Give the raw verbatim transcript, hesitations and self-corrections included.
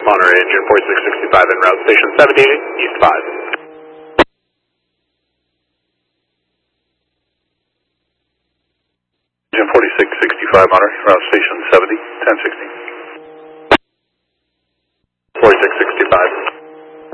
Monterey, engine forty-six sixty-five en route, station seventy, east five. Engine forty-six sixty-five, Monterey, route station seventy, ten sixty. forty-six sixty-five.